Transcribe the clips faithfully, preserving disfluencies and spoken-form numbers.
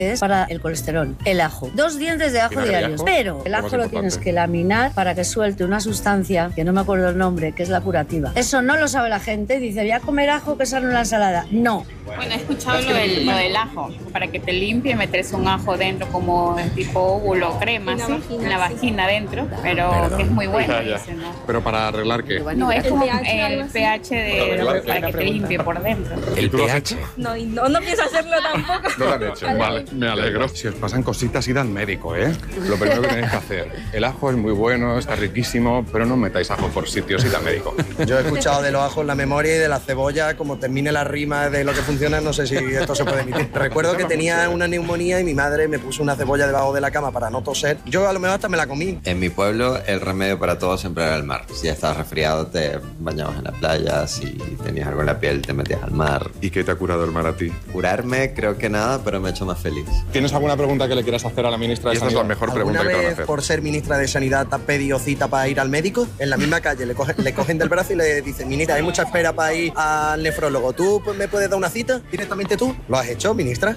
es para el colesterol, el ajo. Dos dientes de ajo diarios. Pero el ajo lo tienes que laminar para que suelte una sustancia, que no me acuerdo el nombre, que es la curativa. Eso no lo sabe la gente. Dice, voy a comer ajo que sale en la ensalada. No. Bueno, he escuchado lo del, lo del ajo. Para que te limpie, meterse un ajo dentro como tipo óvulo, crema, así, en la vagina dentro. Pero Perdón. que es muy bueno. Ya, ya. Dice, ¿no? Pero para arreglar, ¿qué? No, es como el pH de, para que te limpie por dentro. ¿El pH? No, no, no pienso hacerlo tampoco. No lo han hecho. Vale, me alegro. Si os pasan cositas, id al médico, ¿eh? Lo primero que tenéis que hacer. El ajo es muy bueno, está riquísimo, pero no metáis ajo por sitios, id al médico. Yo he escuchado de los ajos en la memoria y de la cebolla, como termine la rima de lo que funciona, no sé si esto se puede emitir. Recuerdo que tenía una neumonía y mi madre me puso una cebolla debajo de la cama para no toser. Yo a lo mejor hasta me la comí. En mi pueblo, el remedio para todo siempre era el mar. Si ya estabas resfriado, te bañabas en la playa. Si tenías algo en la piel, te metías al mar. ¿Y qué te ha curado el mar a ti? Curarme, creo que nada, pero me ha hecho más feliz. ¿Tienes alguna pregunta que le quieras hacer a la ministra de Sanidad? Esta es la mejor pregunta que te van a hacer. ¿Alguna vez, por ser ministra de Sanidad, te has pedido cita para ir al médico? En la misma calle le cogen, le cogen del brazo y le dicen, ministra, hay mucha espera para ir al nefrólogo. ¿Tú me puedes dar una cita directamente tú? ¿Lo has hecho, ministra?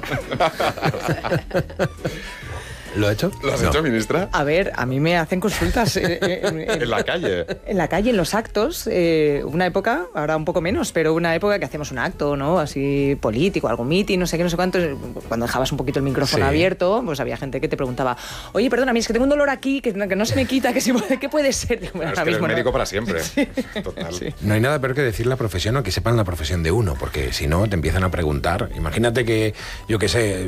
¿Lo ha hecho? ¿Lo has no. hecho, ministra? A ver, a mí me hacen consultas. Eh, en, en, ¿En la calle? En la calle, en los actos. Eh, una época, ahora un poco menos, pero una época que hacíamos un acto, ¿no? Así político, algo meeting, no sé qué, no sé cuánto. Cuando dejabas un poquito el micrófono sí. abierto, pues había gente que te preguntaba, oye, perdona, es que tengo un dolor aquí, que, que no se me quita, que si, ¿qué puede ser? Digo, bueno, es que mismo, eres médico ¿no? para siempre. Sí. Total. Sí. No hay nada peor que decir la profesión o que sepan la profesión de uno, porque si no te empiezan a preguntar. Imagínate que, yo qué sé,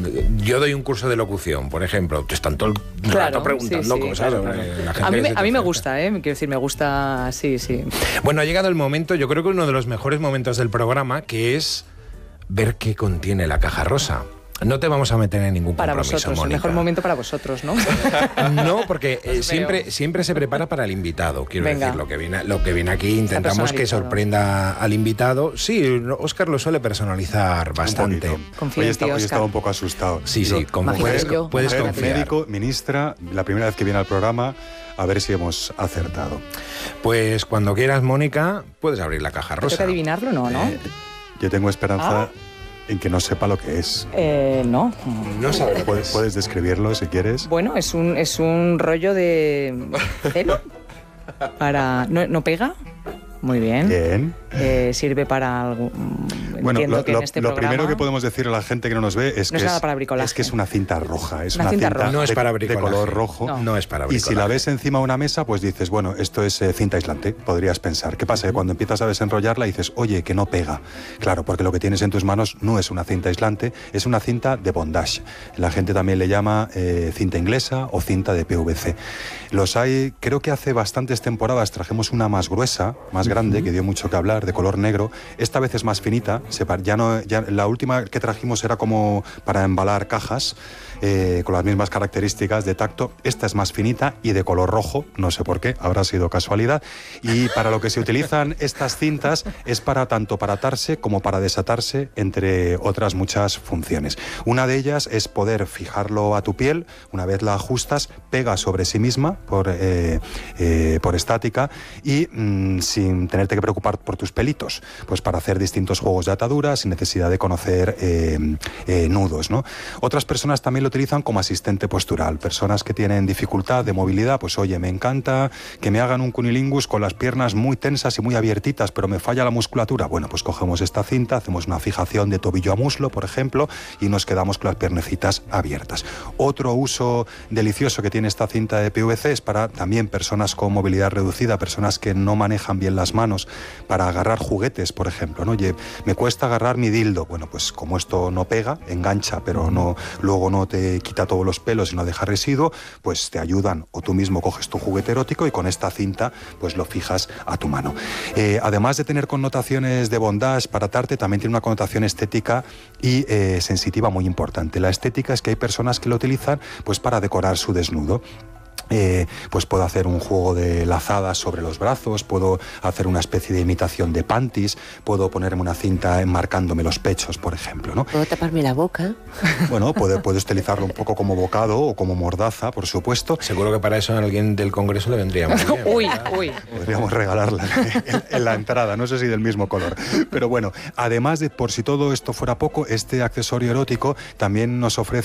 yo doy un curso de locución, por ejemplo, te están todo el claro, rato preguntando sí, sí, cosas. Claro, claro. La gente a mí, me, a mí me gusta, ¿eh? Quiero decir, me gusta, sí, sí. Bueno, ha llegado el momento, yo creo que uno de los mejores momentos del programa, que es ver qué contiene la caja rosa. No te vamos a meter en ningún para compromiso, vosotros, Mónica. El mejor momento para vosotros, ¿no? No, porque eh, siempre, siempre se prepara para el invitado. Quiero Venga. decir, lo que viene, lo que viene aquí, intentamos que sorprenda al invitado. Sí, Óscar lo suele personalizar bastante. Hoy estaba, hoy estaba un poco asustado. Sí, sí, como puedes, yo. puedes mujer, confiar. Médico, ministra, la primera vez que viene al programa, a ver si hemos acertado. Pues cuando quieras, Mónica, puedes abrir la caja rosa. ¿Tengo que adivinarlo? No, ¿no? Eh, yo tengo esperanza... Ah. en que no sepa lo que es. Eh, no. No sabes. ¿Puedes, puedes describirlo si quieres? Bueno, es un, es un rollo de celo. Para... ¿No, no pega? Muy bien. Bien. Eh, sirve para algo. Bueno, Entiendo lo, que lo, en este lo programa... primero que podemos decir a la gente que no nos ve es, no que, es, es, para es que es una cinta roja. Es una, una cinta, cinta roja. No es para de, de color rojo. No. no es para Y si la ves encima de una mesa, pues dices, bueno, esto es eh, cinta aislante. Podrías pensar. ¿Qué pasa? Que cuando empiezas a desenrollarla dices, oye, que no pega. Claro, porque lo que tienes en tus manos no es una cinta aislante, es una cinta de bondage. La gente también le llama eh, cinta inglesa o cinta de P V C. Los hay, creo que hace bastantes temporadas trajimos una más gruesa, más grande, uh-huh. que dio mucho que hablar, de color negro. Esta vez es más finita. Ya no, ya, la última que trajimos era como para embalar cajas, eh, con las mismas características de tacto. Esta es más finita y de color rojo, no sé por qué, habrá sido casualidad. Y para lo que se utilizan estas cintas es para tanto para atarse como para desatarse, entre otras muchas funciones. Una de ellas es poder fijarlo a tu piel, una vez la ajustas, pega sobre sí misma por, eh, eh, por estática y mmm, sin tenerte que preocupar por tus pelitos, pues para hacer distintos juegos de atadura sin necesidad de conocer eh, eh, nudos, ¿no? Otras personas también lo utilizan como asistente postural, personas que tienen dificultad de movilidad, pues oye, me encanta que me hagan un cunilingus con las piernas muy tensas y muy abiertitas, pero me falla la musculatura. Bueno, pues cogemos esta cinta, hacemos una fijación de tobillo a muslo, por ejemplo, y nos quedamos con las piernecitas abiertas. Otro uso delicioso que tiene esta cinta de P V C es para también personas con movilidad reducida, personas que no manejan bien las manos, para agarrar juguetes, por ejemplo, ¿no? Oye, me cuesta agarrar mi dildo. Bueno, pues como esto no pega, engancha, pero no, luego no te quita todos los pelos y no deja residuo, pues te ayudan, o tú mismo coges tu juguete erótico y con esta cinta pues lo fijas a tu mano. Eh, además de tener connotaciones de bondage para atarte, también tiene una connotación estética y eh, sensitiva muy importante. La estética es que hay personas que lo utilizan pues para decorar su desnudo. Eh, pues puedo hacer un juego de lazadas sobre los brazos, puedo hacer una especie de imitación de panties, puedo ponerme una cinta enmarcándome los pechos, por ejemplo, ¿no? ¿Puedo taparme la boca? Bueno, puedes puede utilizarlo un poco como bocado o como mordaza, por supuesto. Seguro que para eso a alguien del Congreso le vendría muy bien. Uy, uy. Podríamos regalarla en, en la entrada, no sé si del mismo color. Pero bueno, además de, por si todo esto fuera poco, este accesorio erótico también nos ofrece